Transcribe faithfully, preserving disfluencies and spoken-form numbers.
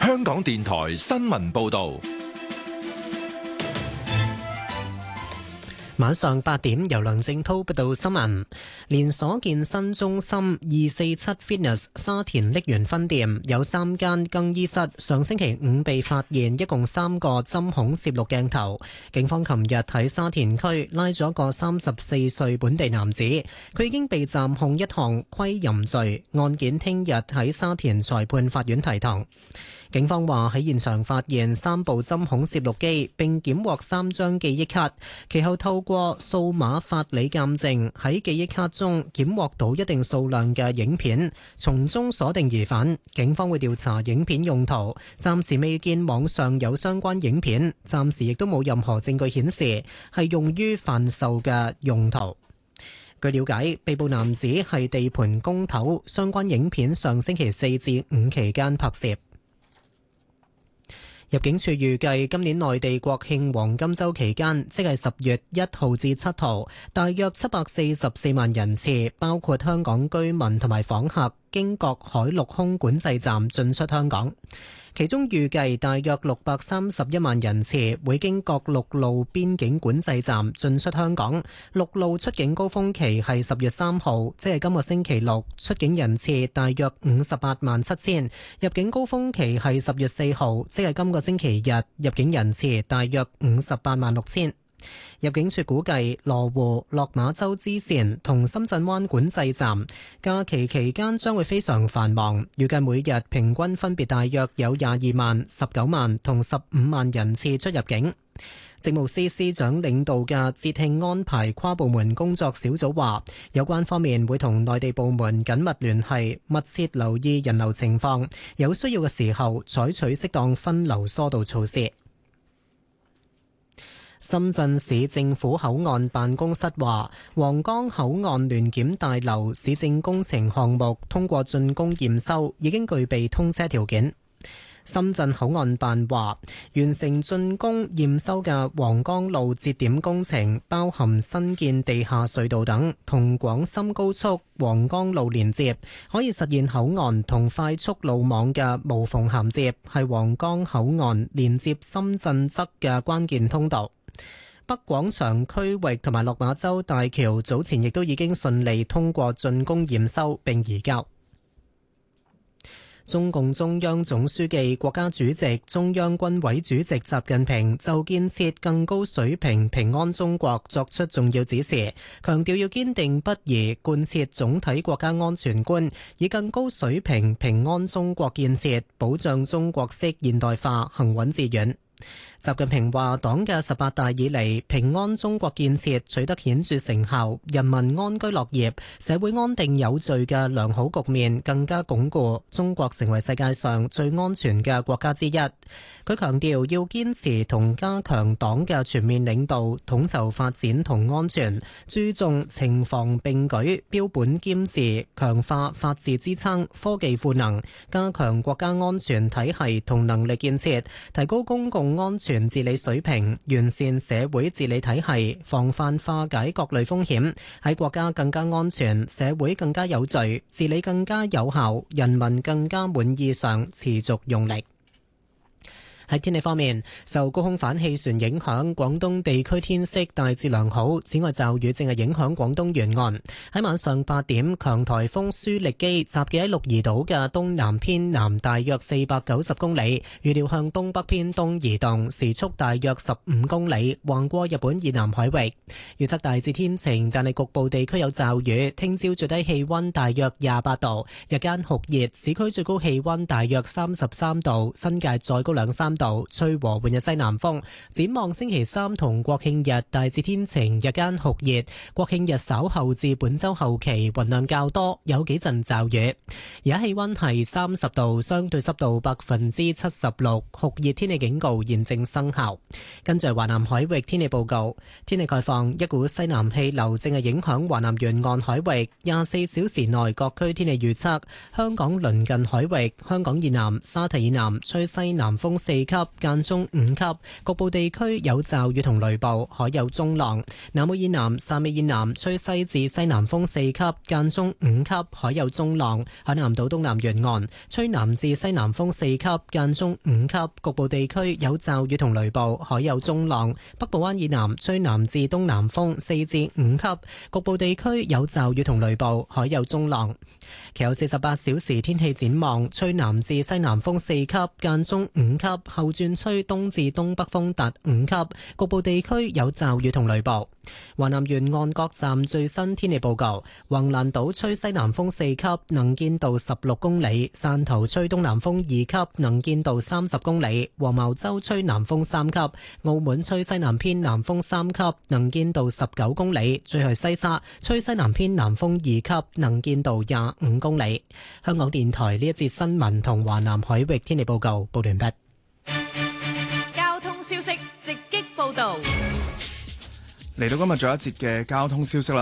香港電台新聞報道。 晚上八點，由梁正濤報道新聞。連鎖健身中心二四七 Fitness 沙田瀝源分店有三間更衣室，上星期五被發現一共三個針孔攝錄鏡頭。警方琴日喺沙田區拉咗個三十四歲本地男子，佢已經被暫控一項窺淫罪，案件聽日喺沙田裁判法院提堂。警方話喺現場發現三部針孔攝錄機，並檢獲三張記憶卡，其後透過數碼法理鑑證喺記憶卡中檢獲到一定數量嘅影片，從中鎖定疑犯。警方會調查影片用途，暫時未見網上有相關影片，暫時亦都冇任何證據顯示係用於販售嘅用途。據了解，被捕男子係地盤工頭，相關影片上星期四至五期間拍攝。入境處預計今年內地國慶黃金週期間，即係十月一號至七號，大約七百四十四萬人次，包括香港居民同埋訪客，經各海陸空管制站進出香港。其中預計大約六百三十一萬人次會經各陸路邊境管制站進出香港。陸路出境高峰期係十月三號，即係今個星期六，出境人次大約五十八萬七千。入境高峰期係十月四號，即係今個星期日，入境人次大約五十八萬六千。入境處估計，羅湖、落馬洲支線同深圳灣管制站假期期間將會非常繁忙，預計每日平均分別大約有廿二萬、十九萬同十五萬人次出入境。政務司司長領導嘅節慶安排跨部門工作小組話，有關方面會同內地部門緊密聯繫，密切留意人流情況，有需要嘅時候採取適當分流疏導措施。深圳市政府口岸辦公室話，皇崗口岸聯檢大樓市政工程項目通過竣工驗收，已經具備通車條件。深圳口岸辦話，完成竣工驗收嘅皇崗路節點工程，包含新建地下隧道等，同廣深高速皇崗路連接，可以實現口岸同快速路網嘅無縫銜接，係皇崗口岸連接深圳側嘅關鍵通道。北廣場區域同埋落馬洲大橋早前亦都已經順利通過竣工驗收並移交。中共中央總書記、國家主席、中央軍委主席習近平就建設更高水平平安中國作出重要指示，強調要堅定不移貫徹總體國家安全觀，以更高水平平安中國建設保障中國式現代化行穩致遠。習近平話，黨嘅十八大以嚟，平安中國建設取得顯著成效，人民安居樂業、社會安定有序嘅良好局面更加鞏固，中國成為世界上最安全嘅國家之一。佢強調要堅持同加強黨嘅全面領導，統籌發展同安全，注重情防並舉、標本兼治，強化法治支撐、科技賦能，加強國家安全體系同能力建設，提高公共安全治理水平，完善社會治理體系，防範化解各類風險，喺國家更加安全、社會更加有序、治理更加有效、人民更加滿意上持續用力。喺天氣方面，受高空反氣旋影響，廣東地區天色大致良好。此外，驟雨正係影響廣東沿岸。喺晚上八點，強颱風舒力基集結喺鹿兒島嘅東南偏南大約四百九十公里，預料向東北偏東移動，時速大約十五公里，橫過日本以南海域。預測大致天晴，但係局部地區有驟雨。聽朝最低氣溫大約廿八度，日間酷熱，市區最高氣溫大約三十三度，新界再高兩三度，吹和緩嘅西南風。展望星期三同國慶日大致天晴，日間酷熱。國慶日稍後至本周後期雲量較多，有幾陣驟雨。而家氣溫係三十度，相對濕度百分之七十六，酷熱天氣警告現正生效。跟住華南海域天氣報告，天氣概況，一股西南氣流正係影響華南沿岸海域，廿四小時內各區天氣預測：香港鄰近海域、香港以南、沙堤以南吹西南風四級，間中五級，局部地區有驟雨同雷暴，海有中浪。南澳以南、汕尾以南吹西至西南風四級，間中五級，海有中浪。海南島東南沿岸吹南至西南風四級，間中五級，局部地區有驟雨同雷暴，海有中浪。北部灣以南吹南至東南風四至五級，局部地區有驟雨同雷暴，海有中浪。其後四十八小時天氣展望，吹南至西南風四級，間中五級，後轉吹東至東北風達五級，局部地區有驟雨同雷暴。華南沿岸各站最新天氣報告：橫瀾島吹西南風四級，能見度十六公里；汕頭吹東南風二級，能見度三十公里；黃茅洲吹南風三級；澳門吹西南偏南風三級，能見度十九公里；最後西沙吹西南偏南風二級，能見度廿五公里。香港電台呢一節新聞同華南海域天氣報告報完畢。 交通消息直擊報道。 嚟到今日最後一節嘅交通消息啦。